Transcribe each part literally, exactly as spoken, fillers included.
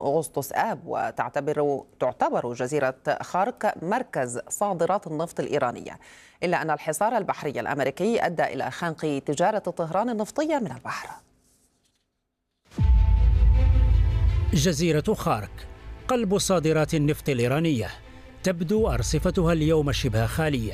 أغسطس آب، وتعتبر تعتبر جزيرة خارك مركز صادرات النفط الإيرانية، إلا أن الحصار البحري الأمريكي أدى إلى خنق تجارة طهران النفطية من البحر. جزيرة خارك قلب صادرات النفط الإيرانية، تبدو أرصفتها اليوم شبه خالية.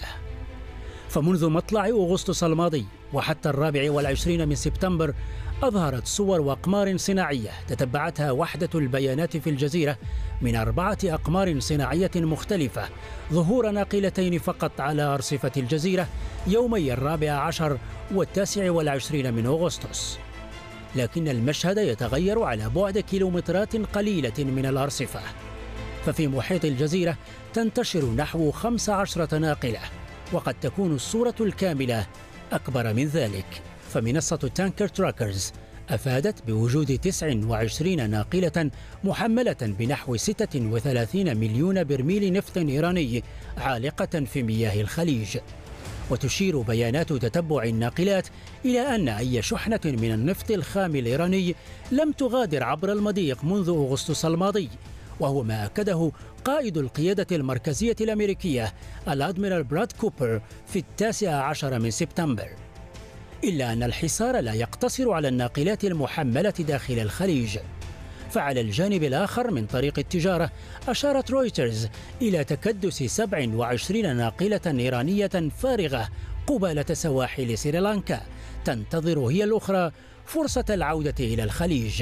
فمنذ مطلع أغسطس الماضي وحتى الرابع والعشرين من سبتمبر أظهرت صور وأقمار صناعية تتبعتها وحدة البيانات في الجزيرة من أربعة أقمار صناعية مختلفة ظهور ناقلتين فقط على أرصفة الجزيرة يومي الرابع عشر والتاسع والعشرين من أغسطس. لكن المشهد يتغير على بعد كيلومترات قليلة من الأرصفة. ففي محيط الجزيرة تنتشر نحو خمس عشرة ناقلة، وقد تكون الصورة الكاملة أكبر من ذلك. فمنصة تانكر تراكرز أفادت بوجود تسع وعشرين ناقلة محملة بنحو ستة وثلاثين مليون برميل نفط إيراني عالقة في مياه الخليج. وتشير بيانات تتبع الناقلات إلى أن أي شحنة من النفط الخام الإيراني لم تغادر عبر المضيق منذ أغسطس الماضي، وهو ما أكده قائد القيادة المركزية الأمريكية الأدميرال براد كوبر في التاسع عشر من سبتمبر. إلا أن الحصار لا يقتصر على الناقلات المحملة داخل الخليج، فعلى الجانب الآخر من طريق التجارة أشارت رويترز إلى تكدس سبع وعشرين ناقلة إيرانية فارغة قبالة سواحل سريلانكا تنتظر هي الأخرى فرصة العودة إلى الخليج.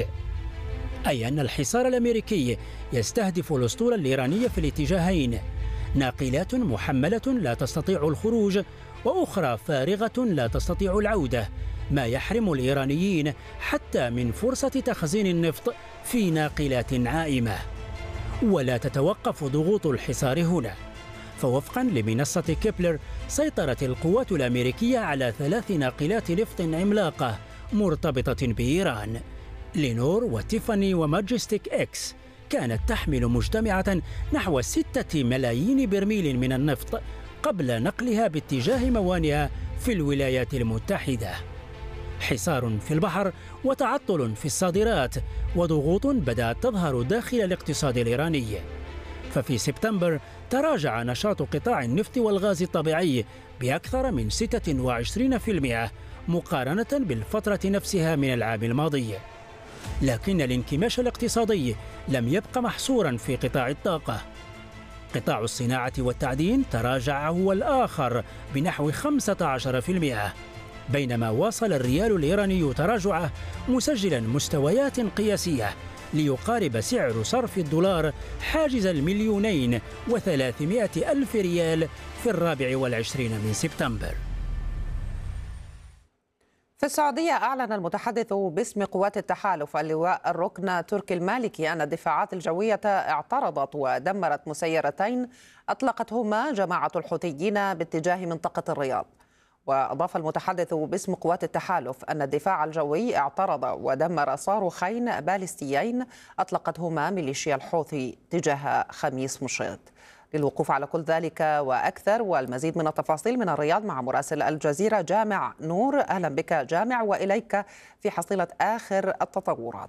أي أن الحصار الأمريكي يستهدف الأسطول الإيراني في الاتجاهين، ناقلات محملة لا تستطيع الخروج وأخرى فارغة لا تستطيع العودة، ما يحرم الإيرانيين حتى من فرصة تخزين النفط في ناقلات عائمة. ولا تتوقف ضغوط الحصار هنا، فوفقا لمنصة كيبلر سيطرت القوات الأمريكية على ثلاث ناقلات نفط عملاقة مرتبطة بإيران، لينور وتيفاني وماجستيك إكس، كانت تحمل مجتمعة نحو ستة ملايين برميل من النفط قبل نقلها باتجاه موانئها في الولايات المتحدة. حصار في البحر وتعطل في الصادرات وضغوط بدأت تظهر داخل الاقتصاد الإيراني. ففي سبتمبر تراجع نشاط قطاع النفط والغاز الطبيعي بأكثر من ستة وعشرين بالمئة مقارنة بالفترة نفسها من العام الماضي. لكن الانكماش الاقتصادي لم يبق محصورا في قطاع الطاقة. قطاع الصناعة والتعدين تراجع هو الآخر بنحو خمسة عشر بالمئة، بينما واصل الريال الإيراني تراجعه مسجلا مستويات قياسية ليقارب سعر صرف الدولار حاجز المليونين وثلاثمائة ألف ريال في الرابع والعشرين من سبتمبر. في السعودية أعلن المتحدث باسم قوات التحالف اللواء الركن تركي المالكي أن الدفاعات الجوية اعترضت ودمرت مسيرتين أطلقتهما جماعة الحوثيين باتجاه منطقة الرياض. وأضاف المتحدث باسم قوات التحالف أن الدفاع الجوي اعترض ودمر صاروخين باليستيين أطلقتهما ميليشيا الحوثي تجاه خميس مشيط. للوقوف على كل ذلك وأكثر والمزيد من التفاصيل من الرياض مع مراسل الجزيرة جامع نور. أهلا بك جامع، وإليك في حصيلة آخر التطورات.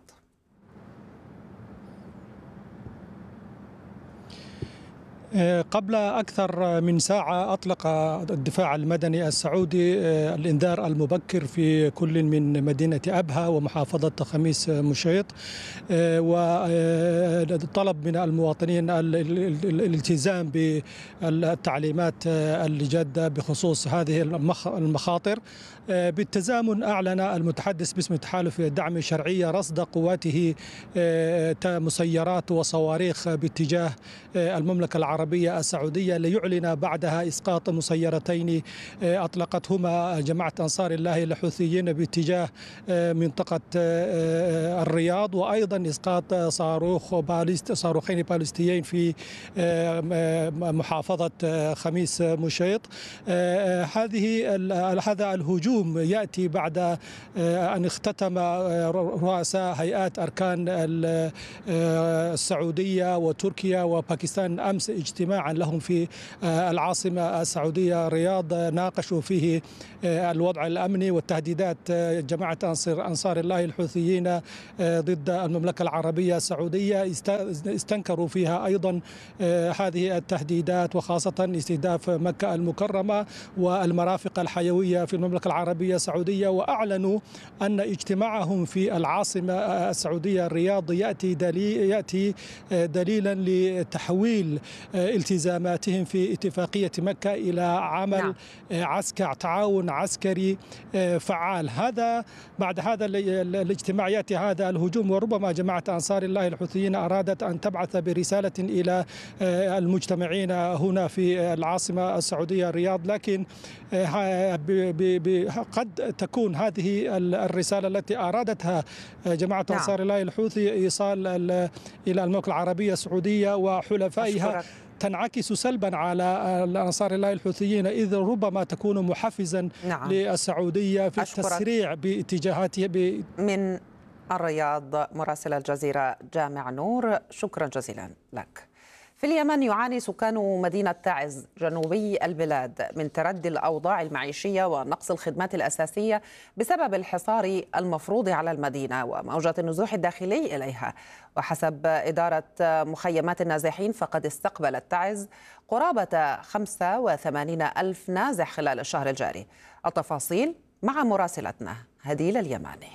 قبل أكثر من ساعة أطلق الدفاع المدني السعودي الإنذار المبكر في كل من مدينة أبها ومحافظة خميس مشيط، وطلب من المواطنين الالتزام بالتعليمات الجادة بخصوص هذه المخاطر. بالتزامن أعلن المتحدث باسم التحالف الدعم الشرعية رصد قواته مسيرات وصواريخ باتجاه المملكة العربية السعودية، ليعلن بعدها إسقاط مسيرتين أطلقتهما جماعة أنصار الله الحوثيين باتجاه منطقة الرياض، وأيضا إسقاط صاروخ باليست صاروخين باليستيين في محافظة خميس مشيط. هذه هذا الهجوم يأتي بعد أن اختتم رؤساء هيئات أركان السعودية وتركيا وباكستان أمس اجتماعا لهم في العاصمة السعودية الرياض، ناقشوا فيه الوضع الأمني والتهديدات جماعة أنصار الله الحوثيين ضد المملكة العربية السعودية. استنكروا فيها أيضا هذه التهديدات، وخاصة استهداف مكة المكرمة والمرافق الحيوية في المملكة العربية السعودية. وأعلنوا أن اجتماعهم في العاصمة السعودية الرياض يأتي دليل يأتي دليلا لتحويل التزاماتهم في اتفاقية مكة إلى عمل نعم. عسكر تعاون عسكري فعال. هذا بعد هذا الاجتماع يأتي هذا الهجوم، وربما جماعة أنصار الله الحوثيين أرادت أن تبعث برسالة إلى المجتمعين هنا في العاصمة السعودية الرياض، لكن قد تكون هذه الرسالة التي أرادتها جماعة نعم. أنصار الله الحوثي إيصال إلى المملكة العربية السعودية وحلفائها أشكرك. تنعكس سلبا على أنصار الله الحوثيين، إذ ربما تكون محفزا نعم. للسعودية في أشكرك. التسريع باتجاهاتها ب... من الرياض مراسل الجزيرة جامع نور، شكرا جزيلا لك. في اليمن يعاني سكان مدينة تعز جنوبي البلاد من تردي الأوضاع المعيشية ونقص الخدمات الأساسية بسبب الحصار المفروض على المدينة وموجة النزوح الداخلي إليها. وحسب إدارة مخيمات النازحين فقد استقبلت تعز قرابة خمسة وثمانين ألف نازح خلال الشهر الجاري. التفاصيل مع مراسلتنا هديل اليماني.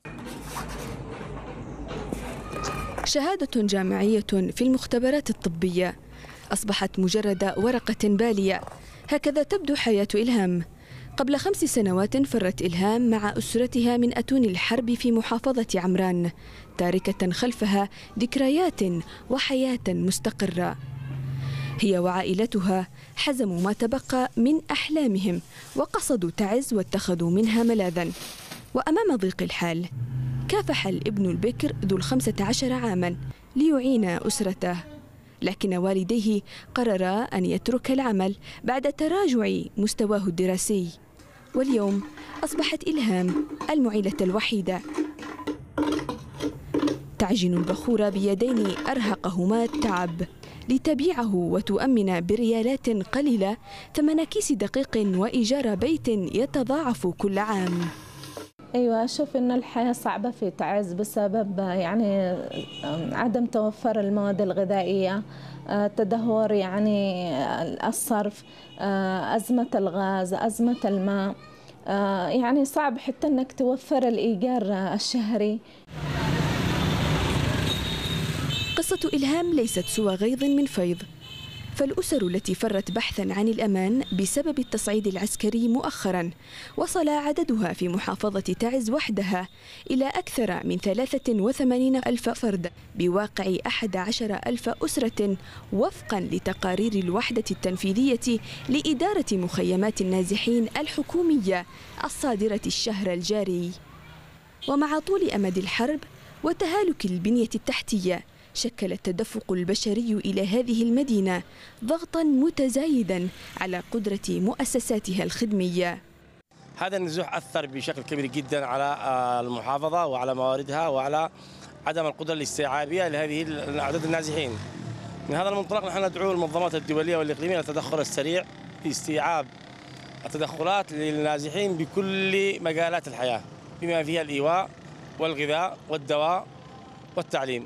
شهادة جامعية في المختبرات الطبية أصبحت مجرد ورقة بالية. هكذا تبدو حياة إلهام. قبل خمس سنوات فرت إلهام مع أسرتها من أتون الحرب في محافظة عمران، تاركة خلفها ذكريات وحياة مستقرة. هي وعائلتها حزموا ما تبقى من أحلامهم وقصدوا تعز واتخذوا منها ملاذا. وأمام ضيق الحال كافح الابن البكر ذو الخمسة عشر عاما ليعين أسرته، لكن والديه قررا أن يترك العمل بعد تراجع مستواه الدراسي. واليوم أصبحت إلهام المعيلة الوحيدة، تعجن البخور بيدين أرهقهما التعب لتبيعه وتؤمن بريالات قليلة ثمن كيس دقيق وإيجار بيت يتضاعف كل عام. أيوة، أشوف إن الحياة صعبة في تعز بسبب يعني عدم توفر المواد الغذائية، تدهور يعني الصرف، أزمة الغاز، أزمة الماء، يعني صعب حتى إنك توفر الإيجار الشهري. قصة إلهام ليست سوى غيظ من فيض، فالأسر التي فرت بحثا عن الأمان بسبب التصعيد العسكري مؤخرا وصل عددها في محافظة تعز وحدها إلى أكثر من ثلاثة وثمانين ألف فرد بواقع أحد عشر ألف أسرة وفقا لتقارير الوحدة التنفيذية لإدارة مخيمات النازحين الحكومية الصادرة الشهر الجاري. ومع طول أمد الحرب وتهالك البنية التحتية شكل التدفق البشري إلى هذه المدينة ضغطا متزايدا على قدرة مؤسساتها الخدمية. هذا النزوح أثر بشكل كبير جدا على المحافظة وعلى مواردها وعلى عدم القدرة الاستيعابية لهذه الأعداد النازحين. من هذا المنطلق نحن ندعو المنظمات الدولية والإقليمية للتدخل السريع في استيعاب التدخلات للنازحين بكل مجالات الحياة بما فيها الإيواء والغذاء والدواء والتعليم.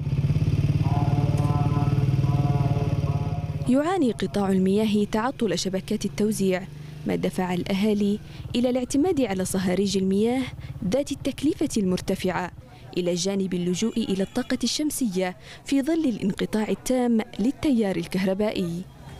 يعاني قطاع المياه تعطل شبكات التوزيع، ما دفع الأهالي إلى الاعتماد على صهاريج المياه ذات التكلفة المرتفعة، إلى جانب اللجوء إلى الطاقة الشمسية في ظل الانقطاع التام للتيار الكهربائي.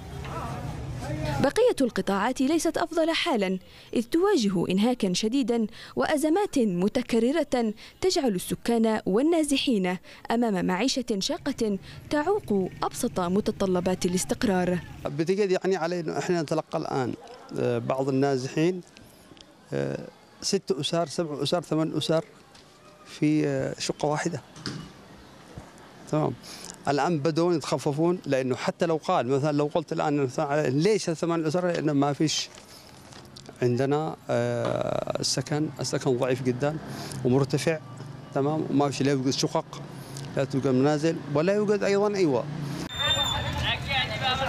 بقية القطاعات ليست أفضل حالا، إذ تواجه إنهاكا شديدا وأزمات متكررة تجعل السكان والنازحين أمام معيشة شاقة تعوق أبسط متطلبات الاستقرار. بتجد يعني علينا إحنا نتلقى الآن بعض النازحين ست أسر سبع أسر ثمان أسر في شقة واحدة. تمام. الآن بدون يتخففون، لأنه حتى لو قال مثلا لو قلت الآن ليش ثمان أسر، لأنه ما فيش عندنا السكن السكن ضعيف جدا ومرتفع. تمام. وما فيش لا يوجد شقق لا توجد منازل ولا يوجد أيضا إيواء.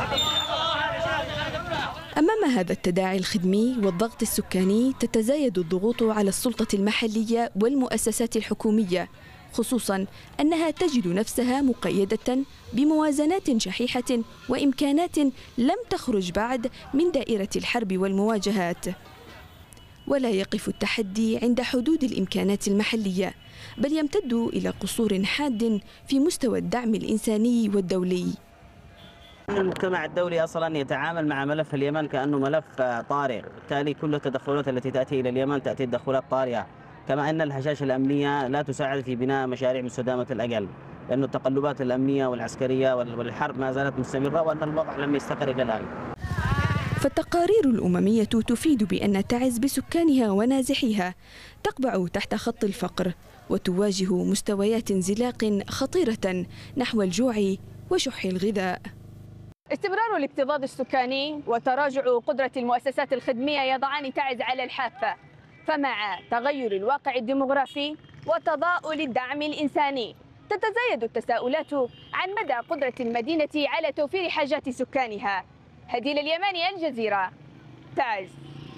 وأمام هذا التداعي الخدمي والضغط السكاني تتزايد الضغوط على السلطة المحلية والمؤسسات الحكومية، خصوصاً أنها تجد نفسها مقيدة بموازنات شحيحة وإمكانات لم تخرج بعد من دائرة الحرب والمواجهات. ولا يقف التحدي عند حدود الإمكانات المحلية، بل يمتد إلى قصور حاد في مستوى الدعم الإنساني والدولي. المجتمع الدولي أصلا يتعامل مع ملف اليمن كأنه ملف طارئ، بالتالي كل التدخلات التي تأتي إلى اليمن تأتي تدخلات طارئة، كما أن الهشاشة الأمنية لا تساعد في بناء مشاريع مستدامة الأجل، لأن التقلبات الأمنية والعسكرية والحرب ما زالت مستمرة وأن الوضع لم يستقر إلى الآن. فالتقارير الأممية تفيد بأن تعز بسكانها ونازحيها تقبع تحت خط الفقر وتواجه مستويات انزلاق خطيرة نحو الجوع وشح الغذاء. استمرار الاكتظاظ السكاني وتراجع قدرة المؤسسات الخدمية يضعان تعز على الحافة، فمع تغير الواقع الديمغرافي وتضاؤل الدعم الإنساني تتزايد التساؤلات عن مدى قدرة المدينة على توفير حاجات سكانها. هديل اليماني، الجزيرة، تعز.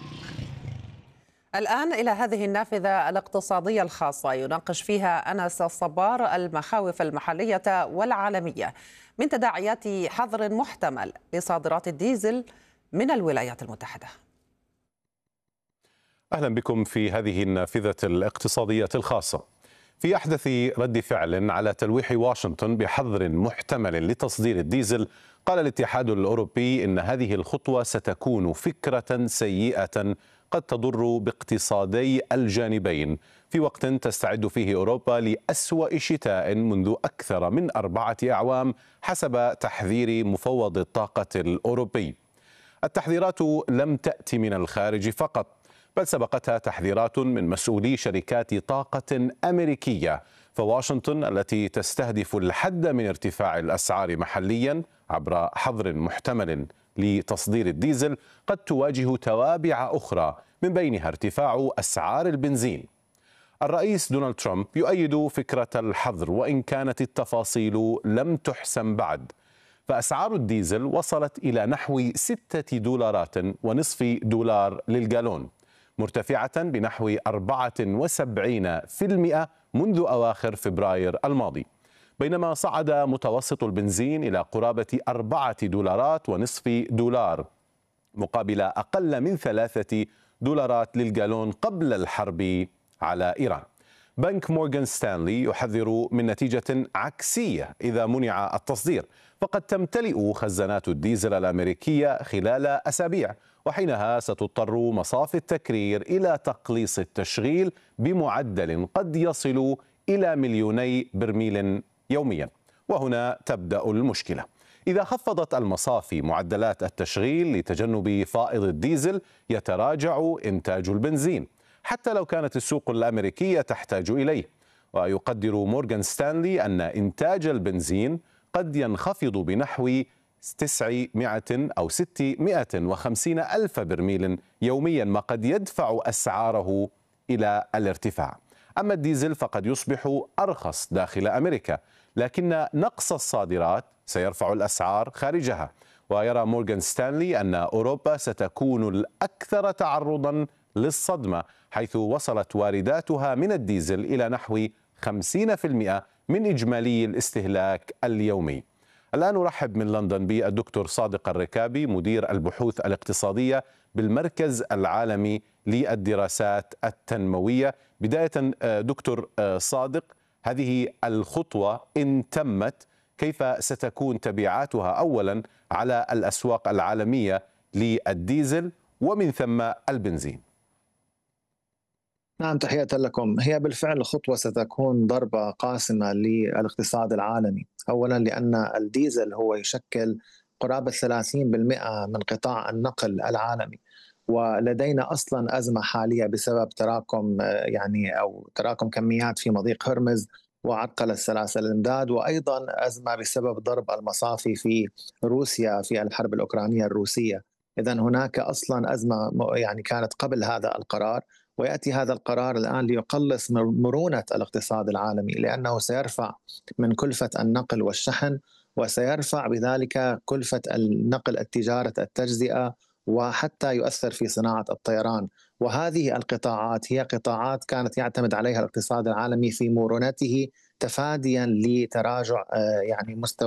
الآن إلى هذه النافذة الاقتصادية الخاصة يناقش فيها أنس الصبار المخاوف المحلية والعالمية من تداعيات حظر محتمل لصادرات الديزل من الولايات المتحدة. أهلا بكم في هذه النافذة الاقتصادية الخاصة. في أحدث رد فعل على تلويح واشنطن بحظر محتمل لتصدير الديزل، قال الاتحاد الأوروبي إن هذه الخطوة ستكون فكرة سيئة قد تضر باقتصادي الجانبين في وقت تستعد فيه أوروبا لأسوأ شتاء منذ أكثر من أربعة أعوام حسب تحذير مفوض الطاقة الأوروبي. التحذيرات لم تأتي من الخارج فقط، بل سبقتها تحذيرات من مسؤولي شركات طاقة أمريكية، فواشنطن التي تستهدف الحد من ارتفاع الأسعار محليا عبر حظر محتمل لتصدير الديزل قد تواجه توابع أخرى، من بينها ارتفاع أسعار البنزين. الرئيس دونالد ترامب يؤيد فكرة الحظر وإن كانت التفاصيل لم تحسم بعد، فأسعار الديزل وصلت إلى نحو ستة دولارات ونصف دولار للجالون، مرتفعة بنحو أربعة وسبعين بالمئة منذ أواخر فبراير الماضي، بينما صعد متوسط البنزين إلى قرابة أربعة دولارات ونصف دولار مقابل أقل من ثلاثة دولارات للجالون قبل الحرب على إيران. بنك مورغان ستانلي يحذر من نتيجة عكسية إذا منع التصدير، فقد تمتلئ خزانات الديزل الأمريكية خلال أسابيع، وحينها ستضطر مصافي التكرير إلى تقليص التشغيل بمعدل قد يصل إلى مليوني برميل يوميا. وهنا تبدأ المشكلة. إذا خفضت المصافي معدلات التشغيل لتجنب فائض الديزل يتراجع إنتاج البنزين حتى لو كانت السوق الأمريكية تحتاج إليه. ويقدر مورغان ستانلي أن إنتاج البنزين قد ينخفض بنحو تسعمائة أو ستمائة وخمسين ألف برميل يوميا، ما قد يدفع أسعاره إلى الارتفاع. أما الديزل فقد يصبح أرخص داخل أمريكا، لكن نقص الصادرات سيرفع الأسعار خارجها. ويرى مورغان ستانلي أن أوروبا ستكون الأكثر تعرضا للصدمة، حيث وصلت وارداتها من الديزل إلى نحو خمسين بالمئة من إجمالي الاستهلاك اليومي. الآن أرحب من لندن بالدكتور صادق الركابي، مدير البحوث الاقتصادية بالمركز العالمي للدراسات التنموية. بداية دكتور صادق، هذه الخطوة إن تمت كيف ستكون تبعاتها أولا على الأسواق العالمية للديزل ومن ثم البنزين؟ نعم، تحية لكم. هي بالفعل خطوة ستكون ضربة قاسمة للاقتصاد العالمي، أولا لأن الديزل هو يشكل قرابة ثلاثين بالمئة من قطاع النقل العالمي، ولدينا أصلا أزمة حالية بسبب تراكم يعني أو تراكم كميات في مضيق هرمز وعرقلة سلاسل الإمداد، وأيضا أزمة بسبب ضرب المصافي في روسيا في الحرب الأوكرانية الروسية. إذن هناك أصلا أزمة يعني كانت قبل هذا القرار، ويأتي هذا القرار الآن ليقلص مرونة الاقتصاد العالمي، لأنه سيرفع من كلفة النقل والشحن، وسيرفع بذلك كلفة النقل التجارة التجزئة وحتى يؤثر في صناعة الطيران. وهذه القطاعات هي قطاعات كانت يعتمد عليها الاقتصاد العالمي في مرونته تفاديا لتراجع يعني مستوى